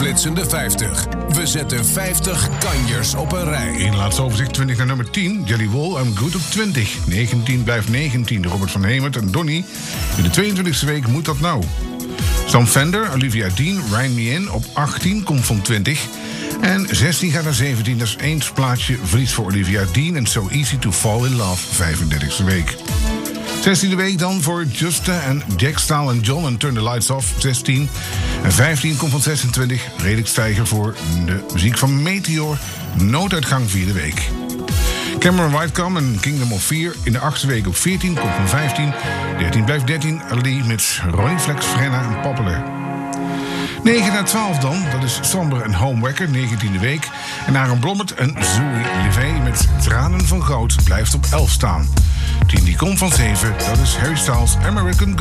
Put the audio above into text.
Flitsende 50. We zetten 50 kanjers op een rij. In laatste overzicht 20 naar nummer 10. Jelly Roll, I'm Good op 20. 19 blijft 19. Robert van Hemert en Donnie. In de 22e week moet dat nou. Sam Fender, Olivia Dean, Ryan Me In op 18, komt van 20. En 16 gaat naar 17, dat is één plaatsje verlies voor Olivia Dean. En So Easy to Fall in Love, 35e week. 16e week dan voor Justa en Jack Stahl en John en Turn the Lights Off, 16. En 15 komt van 26, redelijk stijger voor de muziek van Meteor, Nooduitgang, 4e week. Cameron Whitecomb en Kingdom of Fear in de 8e week op 14, komt van 15. 13 blijft 13, Ali met Ronnie Flex, Frenna en Poppeler. 9 naar 12 dan, dat is Somber en Homewekker, 19e week. En Aaron Blommert en Zoe Levé met Tranen van Goud blijft op 11 staan. 10 die komt van 7, dat is Harry Styles, American Girl.